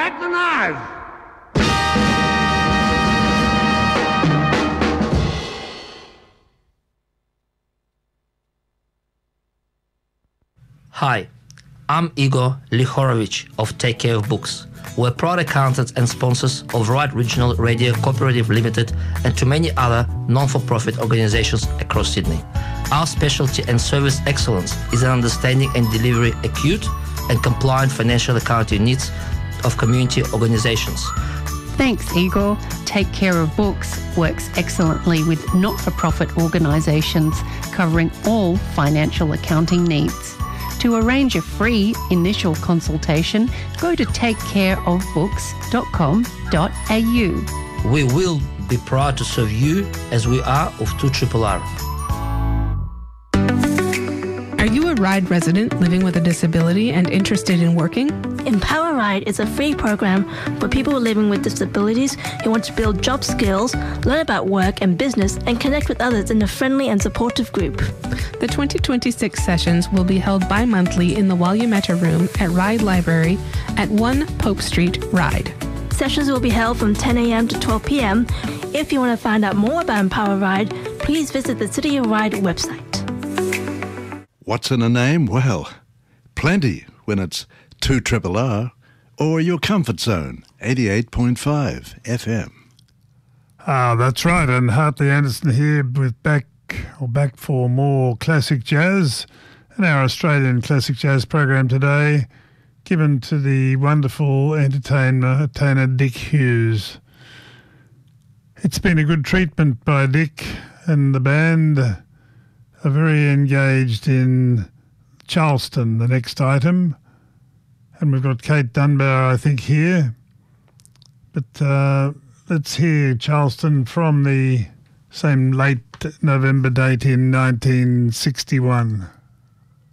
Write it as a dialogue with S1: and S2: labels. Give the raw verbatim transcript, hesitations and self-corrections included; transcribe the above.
S1: like the knife.
S2: Hi, I'm Igor Lihorovich of Take Care of Books. We're proud accountants and sponsors of Right Regional Radio Cooperative Limited and to many other non-for-profit organizations across Sydney. Our specialty and service excellence is in understanding and delivering acute and compliant financial accounting needs of community organizations.
S3: Thanks, Igor. Take Care of Books works excellently with not-for-profit organisations covering all financial accounting needs. To arrange a free initial consultation, go to take care of books dot com dot a u.
S2: We will be proud to serve you as we are of two R R R.
S4: Are you a RIDE resident living with a disability and interested in working?
S5: Empower RIDE is a free program for people living with disabilities who want to build job skills, learn about work and business, and connect with others in a friendly and supportive group.
S4: The twenty twenty-six sessions will be held bi-monthly in the Wayumatta Room at RIDE Library at one Pope Street, RIDE.
S5: Sessions will be held from ten a m to twelve p m. If you want to find out more about Empower RIDE, please visit the City of RIDE website.
S6: What's in a name? Well, plenty when it's two R R R or your comfort zone, eighty-eight point five F M.
S7: Ah, that's right, and Hartley Anderson here with back or back for more classic jazz in our Australian classic jazz program today, given to the wonderful entertainer, entertainer Dick Hughes. It's been a good treatment by Dick and the band. Are very engaged in Charleston, the next item. And we've got Kate Dunbar, I think, here. But uh, let's hear Charleston from the same late November date in nineteen sixty-one.